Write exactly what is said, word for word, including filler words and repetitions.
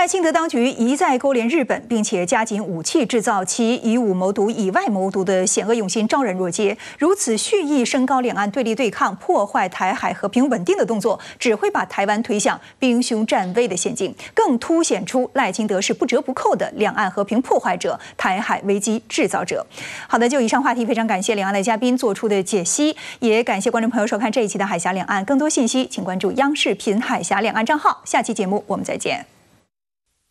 赖清德当局一再勾连日本，并且加紧武器制造，其以武谋独、以外谋独的险恶用心昭然若揭。如此蓄意升高两岸对立对抗、破坏台海和平稳定的动作，只会把台湾推向兵凶战危的陷阱，更凸显出赖清德是不折不扣的两岸和平破坏者、台海危机制造者。好的，就以上话题，非常感谢两岸的嘉宾做出的解析，也感谢观众朋友收看这一期的海峡两岸。更多信息，请关注央视频海峡两岸账号。下期节目我们再见。